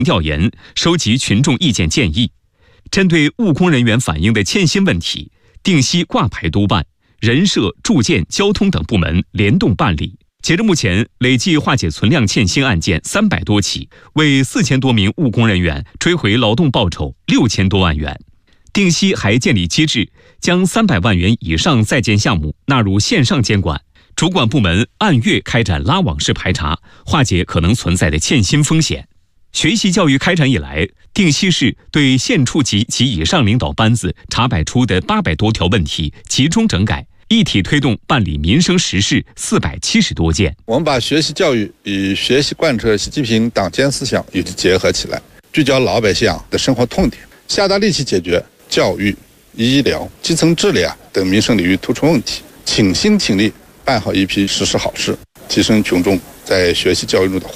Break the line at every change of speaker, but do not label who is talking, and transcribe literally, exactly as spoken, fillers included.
调研，收集群众意见建议。针对务工人员反映的欠薪问题，定期挂牌督办，人社、住建、交通等部门联动办理。截至目前，累计化解存量欠薪案件三百多起，为四千多名务工人员追回劳动报酬六千多万元。定期还建立机制，将三百万元以上在建项目纳入线上监管，主管部门按月开展拉网式排查，化解可能存在的欠薪风险。学习教育开展以来，定西市对县处级及以上领导班子查摆出的八百多条问题集中整改，一体推动办理民生实事四百七十多件。
我们把学习教育与学习贯彻习近平党监思想与之结合起来，聚焦老百姓的生活痛点，下大力气解决教育、医疗、基层治理啊等民生领域突出问题，倾心倾力办好一批实事好事，提升群众在学习教育中的